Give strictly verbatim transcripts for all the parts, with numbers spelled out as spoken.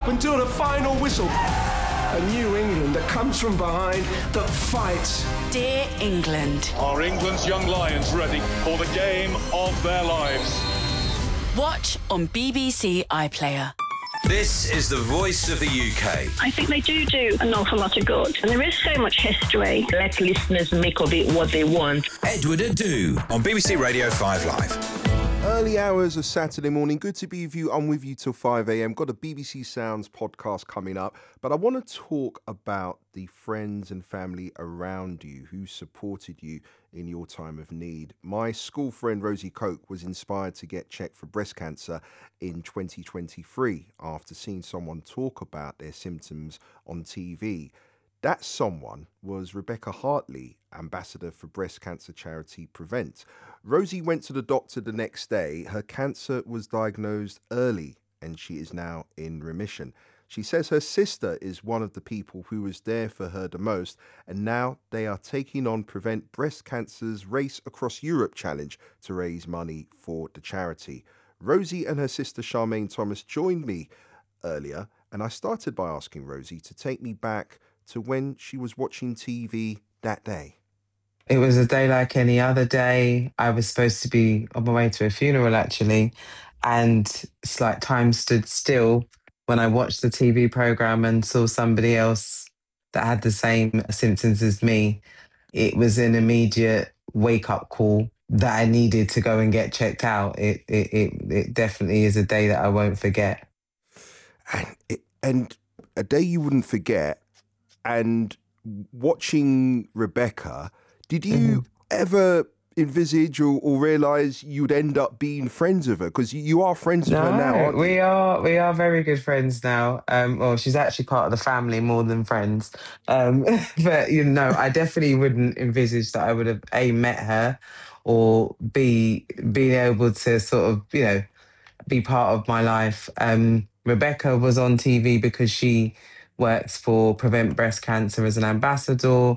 until the final whistle. A New England that comes from behind, that fights. Dear England. Are England's young lions ready for the game of their lives? Watch on B B C iPlayer. This is the voice of the U K. I think they do do an awful lot of good. And there is so much history. Let listeners make of it what they want. Edward Adu on B B C Radio five Live. Early hours of Saturday morning. Good to be with you. I'm with you till five a.m. Got a B B C Sounds podcast coming up. But I want to talk about the friends and family around you who supported you in your time of need. My school friend Rosie Coke was inspired to get checked for breast cancer in twenty twenty-three after seeing someone talk about their symptoms on T V. That someone was Rebecca Hartley, ambassador for breast cancer charity Prevent. Rosie went to the doctor the next day. Her cancer was diagnosed early and she is now in remission. She says her sister is one of the people who was there for her the most, and now they are taking on Prevent Breast Cancer's Race Across Europe challenge to raise money for the charity. Rosie and her sister Charmaine Thomas joined me earlier, and I started by asking Rosie to take me back to when she was watching T V that day. It was a day like any other day. I was supposed to be on my way to a funeral, actually, and it's like time stood still when I watched the T V programme and saw somebody else that had the same symptoms as me. It was an immediate wake-up call that I needed to go and get checked out. It it it, it definitely is a day that I won't forget. And, it, and a day you wouldn't forget. And watching Rebecca, did you mm-hmm. ever envisage or, or realise you'd end up being friends with her? Because you, you are friends with no, her now, aren't you? we are we are very good friends now. Um, well, she's actually part of the family more than friends. Um, but you know, I definitely wouldn't envisage that I would have A, met her, or B, being able to sort of, you know, be part of my life. Um, Rebecca was on T V because she works for Prevent Breast Cancer as an ambassador.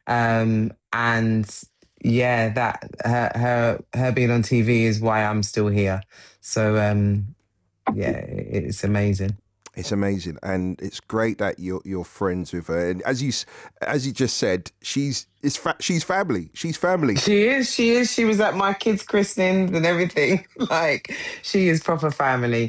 Um, and yeah, that her, her her being on T V is why I'm still here. So um, yeah, it's amazing. It's amazing, and it's great that you're you're friends with her. And as you as you just said, she's it's fa- she's family. She's family. She is. She is. She was at my kids' christenings and everything. Like, she is proper family.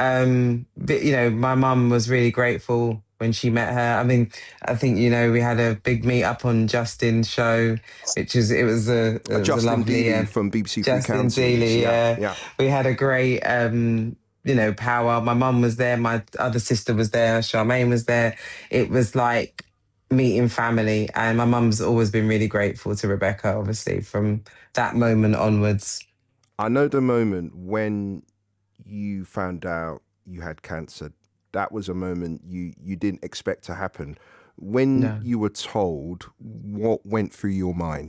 Um, but, you know, my mum was really grateful when she met her. I mean, I think, you know, we had a big meet up on Justin's show, which is, it was a, it was Justin a lovely... Dealey uh, from B B C Three Justin Counties. Dealey, yeah. yeah. yeah. We had a great, um, you know, powwow. My mum was there. My other sister was there. Charmaine was there. It was like meeting family. And my mum's always been really grateful to Rebecca, obviously, from that moment onwards. I know the moment when you found out you had cancer. That was a moment you, you didn't expect to happen. When No. you were told, what went through your mind?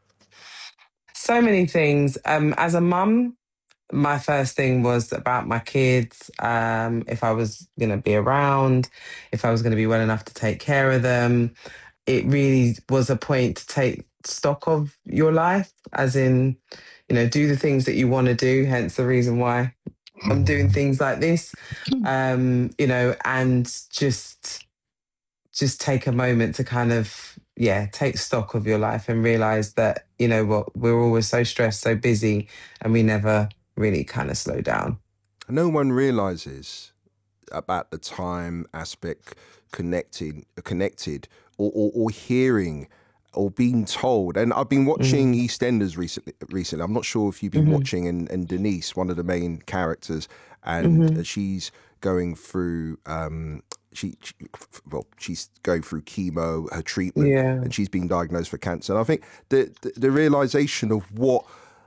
So many things. Um, as a mum, my first thing was about my kids, um, if I was going to be around, if I was going to be well enough to take care of them. It really was a point to take stock of your life, as in, you know, do the things that you want to do, hence the reason why I'm doing things like this, um, you know, and just just take a moment to kind of, yeah, take stock of your life and realise that, you know what, we're always so stressed, so busy, and we never really kind of slow down. No one realises about the time aspect, connecting, connected, or, or, or hearing, or being told. And I've been watching mm. EastEnders recently. Recently, I'm not sure if you've been mm-hmm. watching. And, and Denise, one of the main characters, and mm-hmm. she's going through. Um, she, she, well, she's going through chemo, her treatment, yeah. and she's been diagnosed for cancer. And I think the the, the realization of what.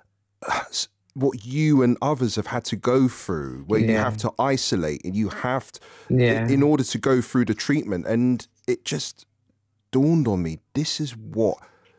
what you and others have had to go through, where yeah. you have to isolate and you have to, yeah. in order to go through the treatment. And it just dawned on me, this is what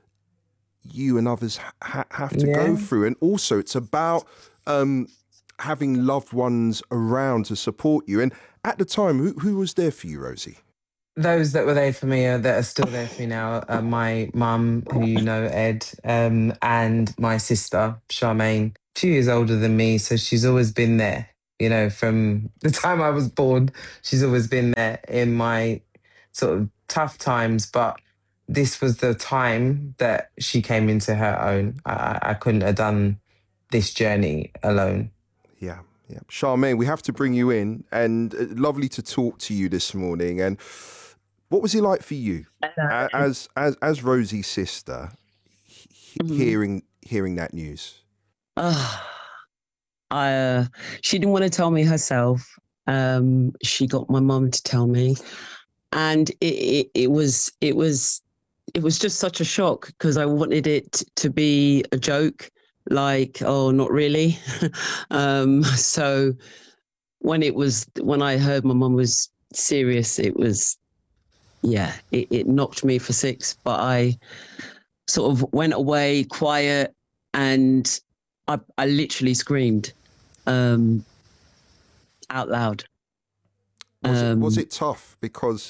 you and others ha- have to yeah. go through. And also it's about um, having loved ones around to support you. And at the time, who, who was there for you, Rosie? Those that were there for me are, that are still there for me now are my mum, who you know, Ed, um, and my sister, Charmaine. Two years older than me, so she's always been there. You know, from the time I was born, she's always been there in my sort of tough times. But this was the time that she came into her own. I, I couldn't have done this journey alone. Yeah, yeah. Charmaine, we have to bring you in, and uh, lovely to talk to you this morning. And what was it like for you A- as as as Rosie's sister, he- Mhm. hearing hearing that news? Ah, I, uh, she didn't want to tell me herself. Um, she got my mum to tell me, and it, it, it was it was it was just such a shock because I wanted it to be a joke, like, oh, not really. um, so when it was when I heard my mum was serious, it was yeah, it, it knocked me for six. But I sort of went away quiet, and I, I literally screamed um, out loud. Was, Um, it, was it tough because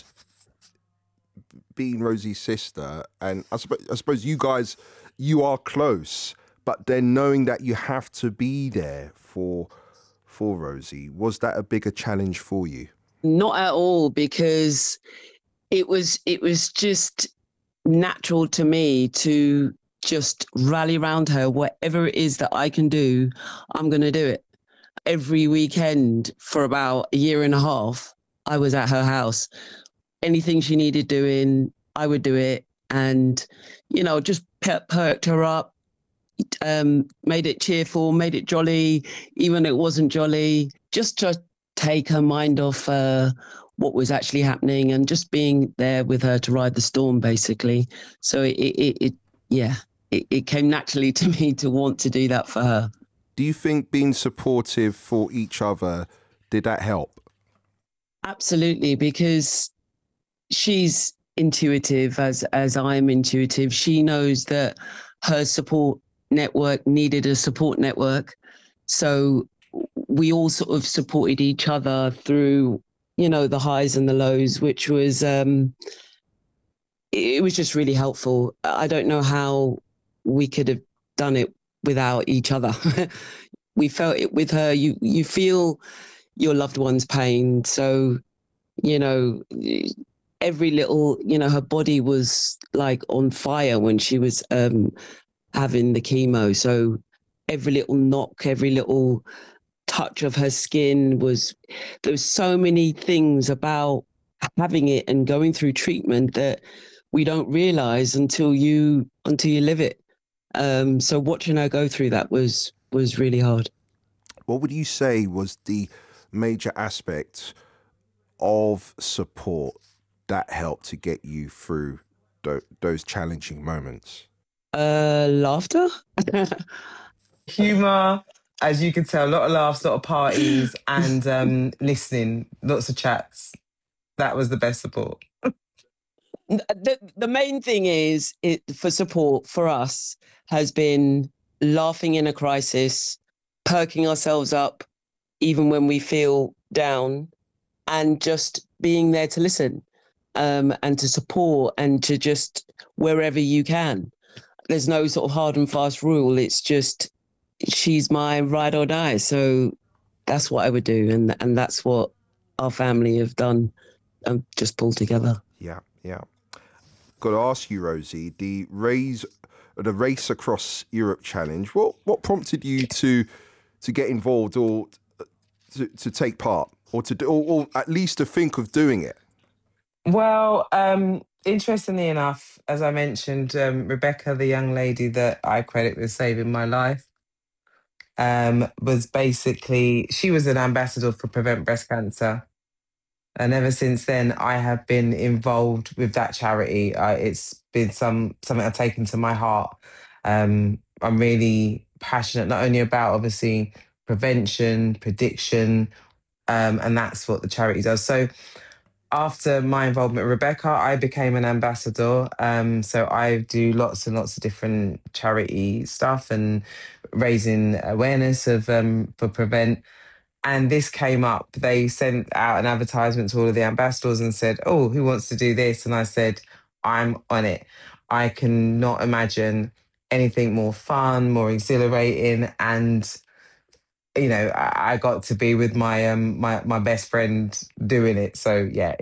being Rosie's sister, and I suppose, I suppose you guys, you are close, but then knowing that you have to be there for for Rosie, was that a bigger challenge for you? Not at all, because it was it was just natural to me to just rally around her. Whatever it is that I can do, I'm going to do it. Every weekend for about a year and a half, I was at her house. Anything she needed doing, I would do it. And, you know, just per- perked her up, um, made it cheerful, made it jolly, even when it wasn't jolly, just to take her mind off uh, what was actually happening and just being there with her to ride the storm, basically. So it, it, it yeah, it, it came naturally to me to want to do that for her. Do you think being supportive for each other, did that help? Absolutely, because she's intuitive as as I'm intuitive. She knows that her support network needed a support network. So we all sort of supported each other through, you know, the highs and the lows, which was um it was just really helpful. I don't know how we could have done it without each other. We felt it with her. You you feel your loved one's pain. So, you know, every little, you know, her body was like on fire when she was um, having the chemo. So every little knock, every little touch of her skin was, there was so many things about having it and going through treatment that we don't realize until you, until you live it. Um, so watching her go through that was, was really hard. What would you say was the major aspect of support that helped to get you through th- those challenging moments? Uh, laughter. Humour, as you could tell, a lot of laughs, a lot of parties, and um, listening, lots of chats. That was the best support. The, the main thing is it, for support for us has been laughing in a crisis, perking ourselves up even when we feel down, and just being there to listen um, and to support and to just wherever you can. There's no sort of hard and fast rule. It's just she's my ride or die. So that's what I would do. And, and that's what our family have done and just pulled together. Yeah, yeah. Got to ask you, Rosie, the race, the race across Europe challenge. What what prompted you to to get involved or to, to take part, or to do, or, or at least to think of doing it? Well, um, interestingly enough, as I mentioned, um, Rebecca, the young lady that I credit with saving my life, um, was basically, she was an ambassador for Prevent Breast Cancer. And ever since then, I have been involved with that charity. Uh, it's been some something I've taken to my heart. Um, I'm really passionate not only about, obviously, prevention, prediction, um, and that's what the charity does. So after my involvement with Rebecca, I became an ambassador. Um, so I do lots and lots of different charity stuff and raising awareness of um, for Prevent. And this came up. They sent out an advertisement to all of the ambassadors and said, oh, who wants to do this? And I said, I'm on it. I cannot imagine anything more fun, more exhilarating, and you know, I, I got to be with my um my my best friend doing it. So yeah,